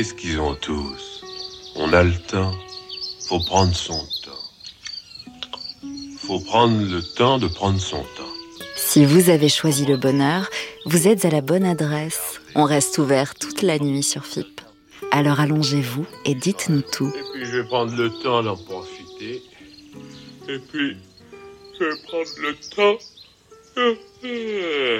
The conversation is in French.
Qu'est-ce qu'ils ont tous? On a le temps. Faut prendre son temps. Faut prendre le temps de prendre son temps. Si vous avez choisi le bonheur, vous êtes à la bonne adresse. On reste ouvert toute la nuit sur FIP. Alors allongez-vous et dites-nous tout. Et puis je vais prendre le temps d'en profiter. Et puis je vais prendre le temps.